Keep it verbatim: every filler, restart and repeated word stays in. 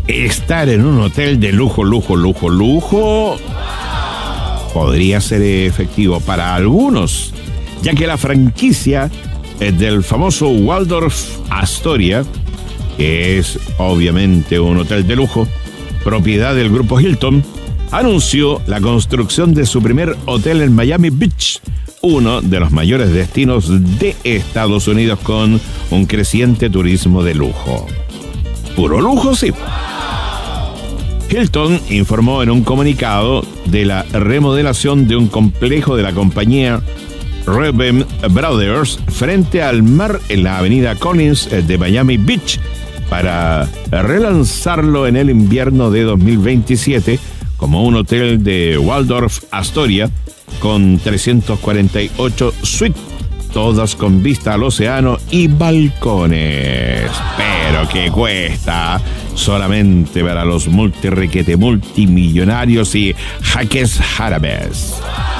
estar en un hotel de lujo, lujo, lujo, lujo podría ser efectivo para algunos, ya que la franquicia del famoso Waldorf Astoria, que es obviamente un hotel de lujo, propiedad del grupo Hilton, anunció la construcción de su primer hotel en Miami Beach, uno de los mayores destinos de Estados Unidos con un creciente turismo de lujo. Puro lujo, sí. Hilton informó en un comunicado de la remodelación de un complejo de la compañía Reuben Brothers frente al mar en la avenida Collins de Miami Beach para relanzarlo en el invierno de dos mil veintisiete como un hotel de Waldorf Astoria con trescientas cuarenta y ocho suites, todas con vista al océano y balcones. Pero que cuesta solamente para los multirequete multimillonarios y jaques árabes.